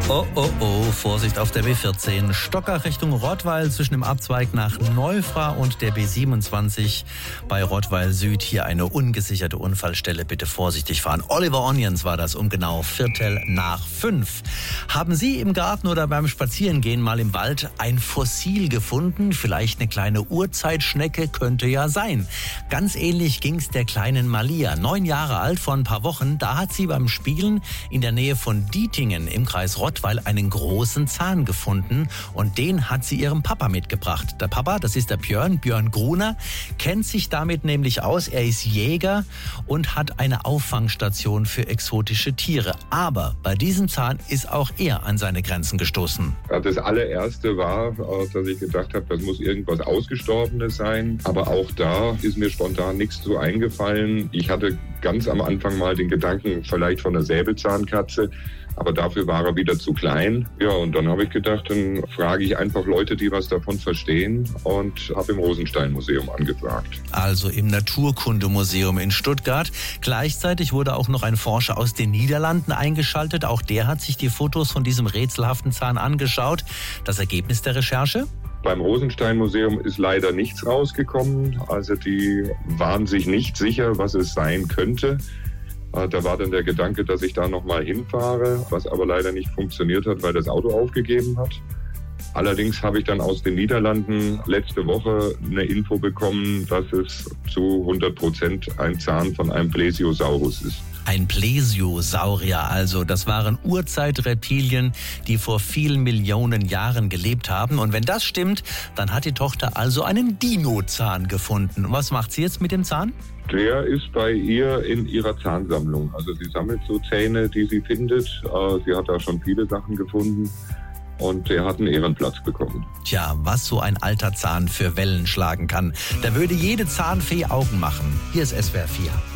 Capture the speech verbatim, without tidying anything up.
Oh, oh, oh, Vorsicht auf der B vierzehn. Stockach Richtung Rottweil zwischen dem Abzweig nach Neufra und der B siebenundzwanzig bei Rottweil Süd. Hier eine ungesicherte Unfallstelle. Bitte vorsichtig fahren. Oliver Onions war das um genau Viertel nach fünf. Haben Sie im Garten oder beim Spazierengehen mal im Wald ein Fossil gefunden? Vielleicht eine kleine Urzeitschnecke? Könnte ja sein. Ganz ähnlich ging's der kleinen Malia. Neun Jahre alt, vor ein paar Wochen. Da hat sie beim Spielen in der Nähe von Dietingen im Kreis Rottweil einen großen Zahn gefunden und den hat sie ihrem Papa mitgebracht. Der Papa, das ist der Björn, Björn Gruner, kennt sich damit nämlich aus. Er ist Jäger und hat eine Auffangstation für exotische Tiere. Aber bei diesem Zahn ist auch er an seine Grenzen gestoßen. Das allererste war, dass ich gedacht habe, das muss irgendwas Ausgestorbenes sein. Aber auch da ist mir spontan nichts so eingefallen. Ich hatte ganz am Anfang mal den Gedanken, vielleicht von einer Säbelzahnkatze. Aber dafür war er wieder zu klein. Ja, und dann habe ich gedacht, dann frage ich einfach Leute, die was davon verstehen und habe im Rosenstein-Museum angefragt. Also im Naturkundemuseum in Stuttgart. Gleichzeitig wurde auch noch ein Forscher aus den Niederlanden eingeschaltet. Auch der hat sich die Fotos von diesem rätselhaften Zahn angeschaut. Das Ergebnis der Recherche? Beim Rosenstein-Museum ist leider nichts rausgekommen. Also die waren sich nicht sicher, was es sein könnte. Da war dann der Gedanke, dass ich da nochmal hinfahre, was aber leider nicht funktioniert hat, weil das Auto aufgegeben hat. Allerdings habe ich dann aus den Niederlanden letzte Woche eine Info bekommen, dass es zu hundert Prozent ein Zahn von einem Plesiosaurus ist. Ein Plesiosaurier also, das waren Urzeitreptilien, die vor vielen Millionen Jahren gelebt haben. Und wenn das stimmt, dann hat die Tochter also einen Dinozahn gefunden. Was macht sie jetzt mit dem Zahn? Der ist bei ihr in ihrer Zahnsammlung. Also sie sammelt so Zähne, die sie findet. Sie hat da schon viele Sachen gefunden und er hat einen Ehrenplatz bekommen. Tja, was so ein alter Zahn für Wellen schlagen kann. Da würde jede Zahnfee Augen machen. Hier ist S W R vier.